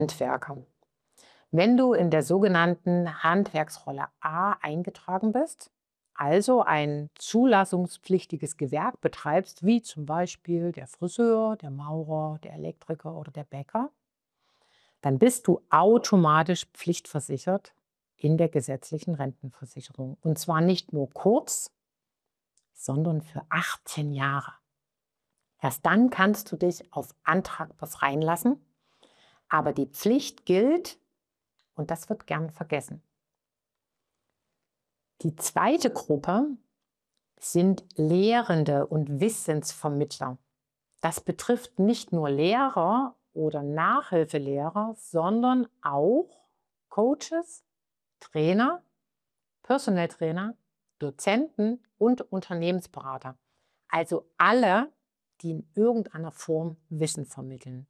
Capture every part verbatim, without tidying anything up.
Handwerker. Wenn du in der sogenannten Handwerksrolle A eingetragen bist, also ein zulassungspflichtiges Gewerk betreibst, wie zum Beispiel der Friseur, der Maurer, der Elektriker oder der Bäcker, dann bist du automatisch pflichtversichert in der gesetzlichen Rentenversicherung. Und zwar nicht nur kurz, sondern für achtzehn Jahre. Erst dann kannst du dich auf Antrag befreien lassen, aber die Pflicht gilt, und das wird gern vergessen. Die zweite Gruppe sind Lehrende und Wissensvermittler. Das betrifft nicht nur Lehrer oder Nachhilfelehrer, sondern auch Coaches, Trainer, Personal Trainer, Dozenten und Unternehmensberater. Also alle, die in irgendeiner Form Wissen vermitteln.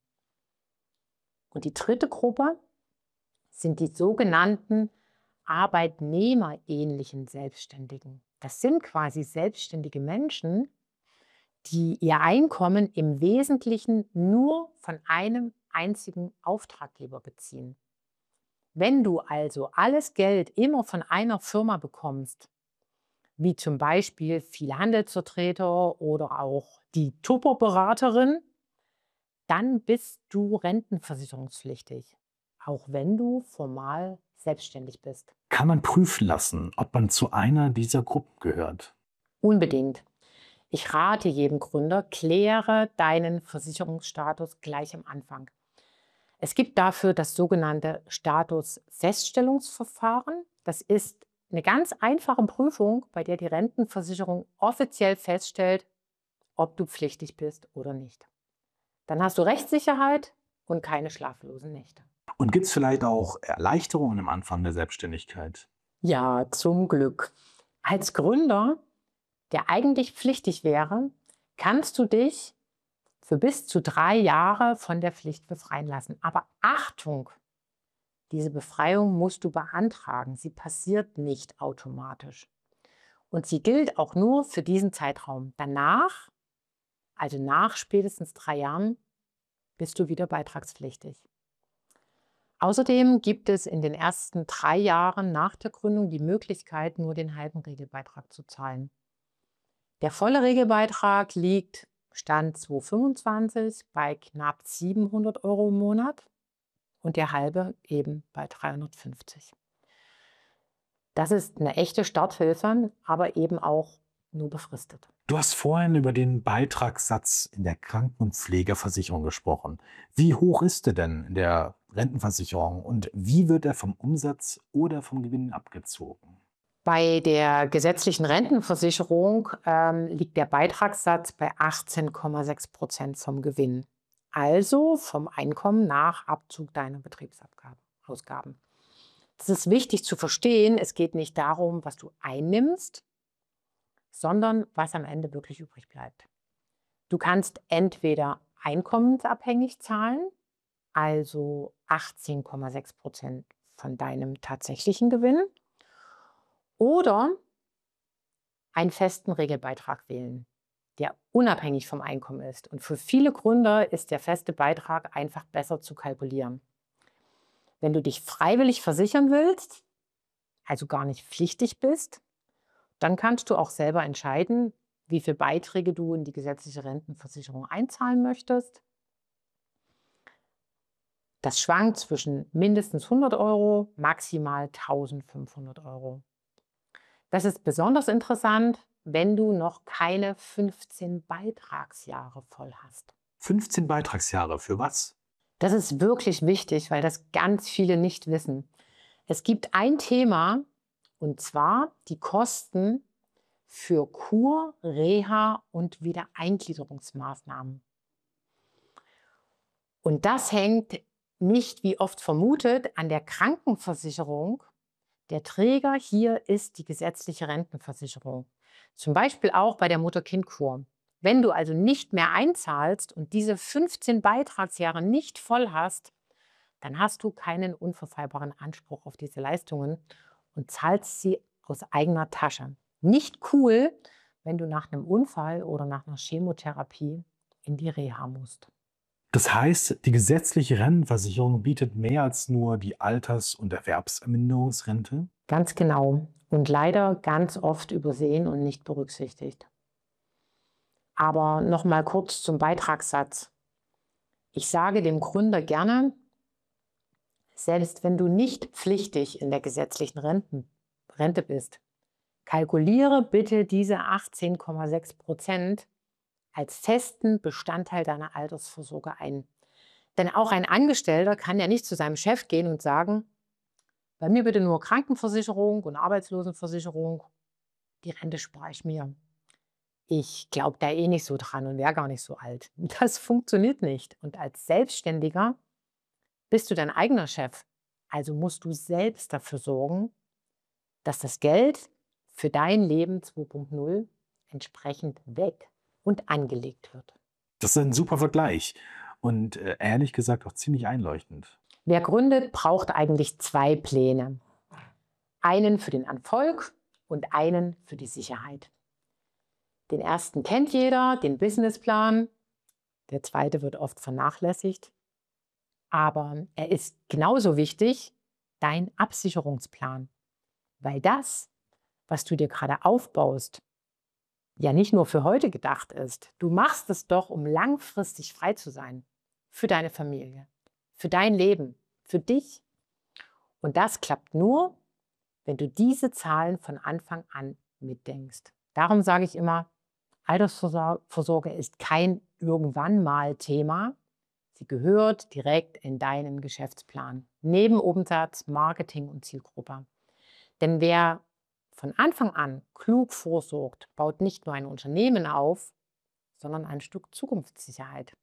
Und die dritte Gruppe sind die sogenannten arbeitnehmerähnlichen Selbstständigen. Das sind quasi selbstständige Menschen, die ihr Einkommen im Wesentlichen nur von einem einzigen Auftraggeber beziehen. Wenn du also alles Geld immer von einer Firma bekommst, wie zum Beispiel viele Handelsvertreter oder auch die Tupper-Beraterin, dann bist du rentenversicherungspflichtig, auch wenn du formal selbstständig bist. Kann man prüfen lassen, ob man zu einer dieser Gruppen gehört? Unbedingt. Ich rate jedem Gründer, kläre deinen Versicherungsstatus gleich am Anfang. Es gibt dafür das sogenannte Statusfeststellungsverfahren. Das ist eine ganz einfache Prüfung, bei der die Rentenversicherung offiziell feststellt, ob du pflichtig bist oder nicht. Dann hast du Rechtssicherheit und keine schlaflosen Nächte. Und gibt es vielleicht auch Erleichterungen am Anfang der Selbstständigkeit? Ja, zum Glück. Als Gründer, der eigentlich pflichtig wäre, kannst du dich für bis zu drei Jahre von der Pflicht befreien lassen. Aber Achtung, diese Befreiung musst du beantragen. Sie passiert nicht automatisch. Und sie gilt auch nur für diesen Zeitraum. Danach, also nach spätestens drei Jahren, bist du wieder beitragspflichtig. Außerdem gibt es in den ersten drei Jahren nach der Gründung die Möglichkeit, nur den halben Regelbeitrag zu zahlen. Der volle Regelbeitrag liegt Stand zweitausendfünfundzwanzig bei knapp siebenhundert Euro im Monat und der halbe eben bei dreihundertfünfzig. Das ist eine echte Starthilfe, aber eben auch nur befristet. Du hast vorhin über den Beitragssatz in der Krankenpflegeversicherung gesprochen. Wie hoch ist der denn in der Rentenversicherung und wie wird er vom Umsatz oder vom Gewinn abgezogen? Bei der gesetzlichen Rentenversicherung ähm, liegt der Beitragssatz bei achtzehn Komma sechs Prozent vom Gewinn, also vom Einkommen nach Abzug deiner Betriebsausgaben. Das ist wichtig zu verstehen. Es geht nicht darum, was du einnimmst, sondern was am Ende wirklich übrig bleibt. Du kannst entweder einkommensabhängig zahlen, also achtzehn Komma sechs Prozent von deinem tatsächlichen Gewinn, oder einen festen Regelbeitrag wählen, der unabhängig vom Einkommen ist. Und für viele Gründer ist der feste Beitrag einfach besser zu kalkulieren. Wenn du dich freiwillig versichern willst, also gar nicht pflichtig bist, dann kannst du auch selber entscheiden, wie viele Beiträge du in die gesetzliche Rentenversicherung einzahlen möchtest. Das schwankt zwischen mindestens hundert Euro, maximal eintausendfünfhundert Euro. Das ist besonders interessant, wenn du noch keine fünfzehn Beitragsjahre voll hast. fünfzehn Beitragsjahre für was? Das ist wirklich wichtig, weil das ganz viele nicht wissen. Es gibt ein Thema, und zwar die Kosten für Kur-, Reha- und Wiedereingliederungsmaßnahmen. Und das hängt nicht, wie oft vermutet, an der Krankenversicherung. Der Träger hier ist die gesetzliche Rentenversicherung. Zum Beispiel auch bei der Mutter-Kind-Kur. Wenn du also nicht mehr einzahlst und diese fünfzehn Beitragsjahre nicht voll hast, dann hast du keinen unverfehlbaren Anspruch auf diese Leistungen und zahlst sie aus eigener Tasche. Nicht cool, wenn du nach einem Unfall oder nach einer Chemotherapie in die Reha musst. Das heißt, die gesetzliche Rentenversicherung bietet mehr als nur die Alters- und Erwerbsminderungsrente? Ganz genau. Und leider ganz oft übersehen und nicht berücksichtigt. Aber noch mal kurz zum Beitragssatz. Ich sage dem Gründer gerne, selbst wenn du nicht pflichtig in der gesetzlichen Renten, Rente bist, kalkuliere bitte diese achtzehn Komma sechs Prozent als festen Bestandteil deiner Altersvorsorge ein. Denn auch ein Angestellter kann ja nicht zu seinem Chef gehen und sagen, bei mir bitte nur Krankenversicherung und Arbeitslosenversicherung, die Rente spare ich mir. Ich glaube da eh nicht so dran und wäre gar nicht so alt. Das funktioniert nicht. Und als Selbstständiger bist du dein eigener Chef. Also musst du selbst dafür sorgen, dass das Geld für dein Leben zwei Punkt null entsprechend weg und angelegt wird. Das ist ein super Vergleich und, äh, ehrlich gesagt auch ziemlich einleuchtend. Wer gründet, braucht eigentlich zwei Pläne. Einen für den Erfolg und einen für die Sicherheit. Den ersten kennt jeder, den Businessplan. Der zweite wird oft vernachlässigt. Aber er ist genauso wichtig, dein Absicherungsplan. Weil das, was du dir gerade aufbaust, ja nicht nur für heute gedacht ist. Du machst es doch, um langfristig frei zu sein. Für deine Familie, für dein Leben, für dich. Und das klappt nur, wenn du diese Zahlen von Anfang an mitdenkst. Darum sage ich immer, Altersvorsorge ist kein Irgendwann-mal-Thema. Sie gehört direkt in deinen Geschäftsplan. Neben Umsatz, Marketing und Zielgruppe. Denn wer von Anfang an klug vorsorgt, baut nicht nur ein Unternehmen auf, sondern ein Stück Zukunftssicherheit.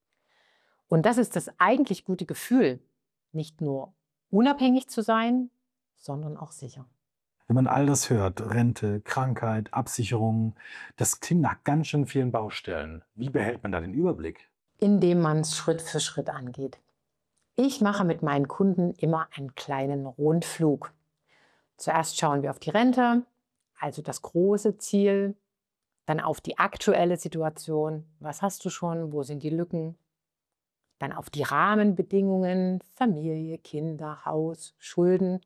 Und das ist das eigentlich gute Gefühl, nicht nur unabhängig zu sein, sondern auch sicher. Wenn man all das hört, Rente, Krankheit, Absicherung, das klingt nach ganz schön vielen Baustellen. Wie behält man da den Überblick? Indem man es Schritt für Schritt angeht. Ich mache mit meinen Kunden immer einen kleinen Rundflug. Zuerst schauen wir auf die Rente, also das große Ziel, dann auf die aktuelle Situation. Was hast du schon? Wo sind die Lücken? Dann auf die Rahmenbedingungen, Familie, Kinder, Haus, Schulden.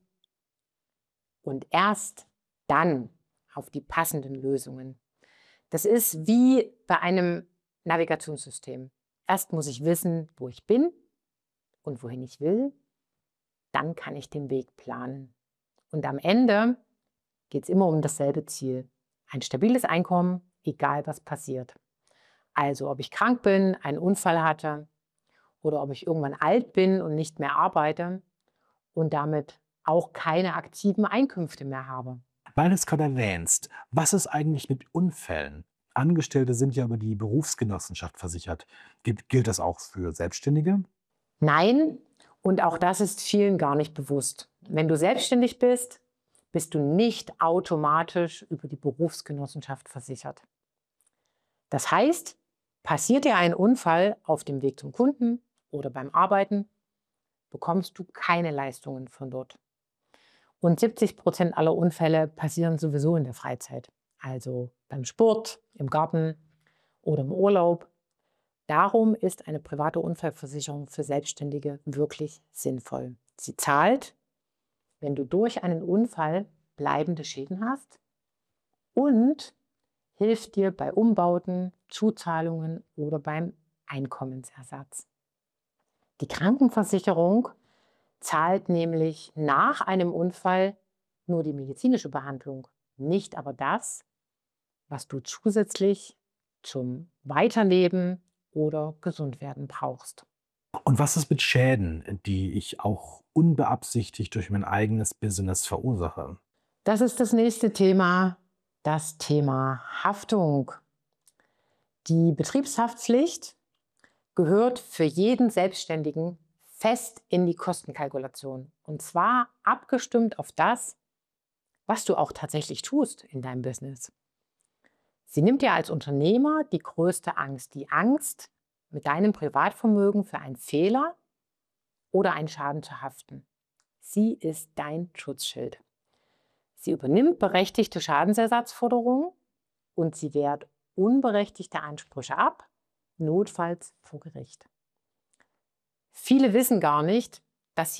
Und erst dann auf die passenden Lösungen. Das ist wie bei einem Navigationssystem. Erst muss ich wissen, wo ich bin und wohin ich will. Dann kann ich den Weg planen. Und am Ende geht es immer um dasselbe Ziel. Ein stabiles Einkommen, egal was passiert. Also ob ich krank bin, einen Unfall hatte oder ob ich irgendwann alt bin und nicht mehr arbeite und damit auch keine aktiven Einkünfte mehr habe. Weil du es gerade erwähnst, was ist eigentlich mit Unfällen? Angestellte sind ja über die Berufsgenossenschaft versichert. Gilt, gilt das auch für Selbstständige? Nein, und auch das ist vielen gar nicht bewusst. Wenn du selbstständig bist, bist du nicht automatisch über die Berufsgenossenschaft versichert. Das heißt, passiert dir ein Unfall auf dem Weg zum Kunden oder beim Arbeiten, bekommst du keine Leistungen von dort. Und siebzig Prozent aller Unfälle passieren sowieso in der Freizeit, also beim Sport, im Garten oder im Urlaub. Darum ist eine private Unfallversicherung für Selbstständige wirklich sinnvoll. Sie zahlt, wenn du durch einen Unfall bleibende Schäden hast und hilft dir bei Umbauten, Zuzahlungen oder beim Einkommensersatz. Die Krankenversicherung zahlt nämlich nach einem Unfall nur die medizinische Behandlung, nicht aber das, was du zusätzlich zum Weiterleben oder Gesundwerden brauchst. Und was ist mit Schäden, die ich auch unbeabsichtigt durch mein eigenes Business verursache? Das ist das nächste Thema, das Thema Haftung. Die Betriebshaftpflicht gehört für jeden Selbstständigen fest in die Kostenkalkulation. Und zwar abgestimmt auf das, was du auch tatsächlich tust in deinem Business. Sie nimmt dir als Unternehmer die größte Angst, die Angst, mit deinem Privatvermögen für einen Fehler oder einen Schaden zu haften. Sie ist dein Schutzschild. Sie übernimmt berechtigte Schadensersatzforderungen und sie wehrt unberechtigte Ansprüche ab, notfalls vor Gericht. Viele wissen gar nicht,